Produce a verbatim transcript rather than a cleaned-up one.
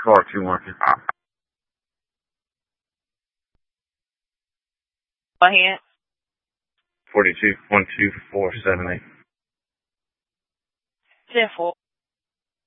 Car two market. Go ahead. Forty-two one two four seven eight. Ten four.